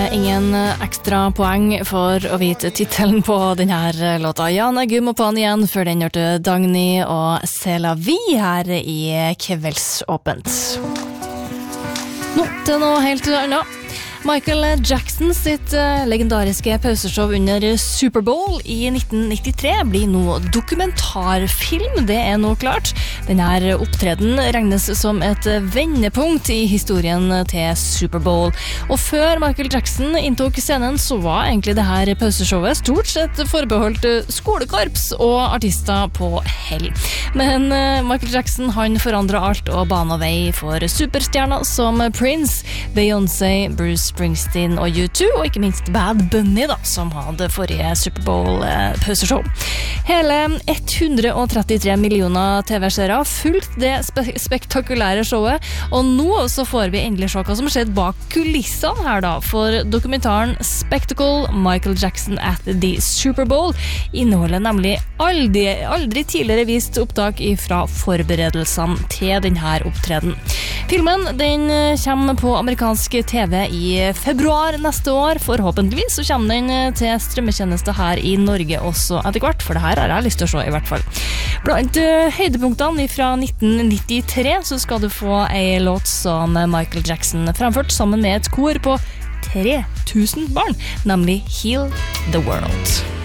Ingen ekstra poeng for å vite titelen på denne låta. Jan Eggum og på den igjen før den hørte Dagny og C'est la vie her i Kveldsåpent. Nå til noe helt annet. Michael Jackson sitt legendariske pauseshow under Super Bowl i 1993 blir nå dokumentarfilm, det nå klart. Denne opptreden regnes som et vendepunkt i historien til Super Bowl. Og før Michael Jackson inntok scenen så var egentlig det her pauseshowet stort sett forbeholdt skolekorps og artister på hell. Men Michael Jackson han forandret alt og banet vei for superstjerner som Prince, Beyoncé, Bruce Springsteen og U2, og ikke minst Bad Bunny da, som hadde forrige Super Bowl pauseshow. Hele 133 millioner TV-seere fulgt det spektakulære showet, og nå så får vi endelig se hva som skjedde bak kulissene her da, for dokumentaren Spectacle Michael Jackson at the Super Bowl inneholder nemlig aldri tidligere vist opptak fra forberedelsene til denne opptreden. Filmen den kommer på amerikansk TV i februar neste år. Forhåpentligvis så kommer den til strømmetjeneste her i Norge også etter hvert, for det her har jeg lyst til å se i hvert fall. Blant høydepunktene fra 1993 så skal du få en låt som Michael Jackson fremført sammen med et kor på 3000 barn, nemlig Heal the World.